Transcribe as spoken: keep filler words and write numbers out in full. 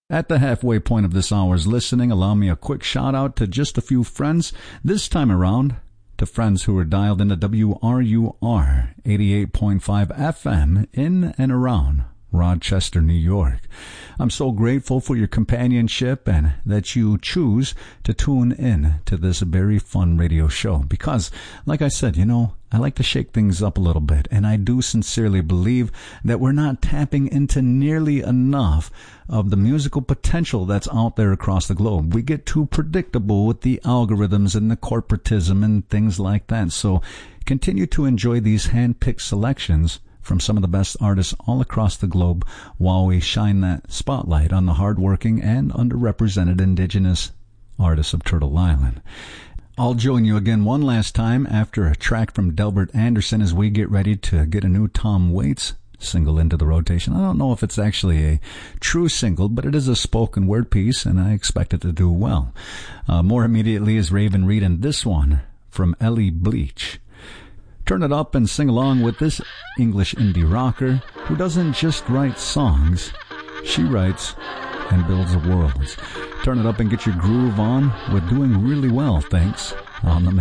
At the halfway point of this hour's listening, allow me a quick shout out to just a few friends. This time around, to friends who are dialed into W R U R eighty-eight point five F M in and around Rochester, New York. I'm so grateful for your companionship and that you choose to tune in to this very fun radio show because, like I said, you know, I like to shake things up a little bit, and I do sincerely believe that we're not tapping into nearly enough of the musical potential that's out there across the globe. We get too predictable with the algorithms and the corporatism and things like that. So continue to enjoy these hand-picked selections from some of the best artists all across the globe while we shine that spotlight on the hardworking and underrepresented indigenous artists of Turtle Island. I'll join you again one last time after a track from Delbert Anderson as we get ready to get a new Tom Waits single into the rotation. I don't know if it's actually a true single, but it is a spoken word piece, and I expect it to do well. Uh, more immediately is Raven Reed, and this one from Ellie Bleach. Turn it up and sing along with this English indie rocker who doesn't just write songs, she writes and builds worlds. Turn it up and get your groove on. We're doing really well, thanks, on the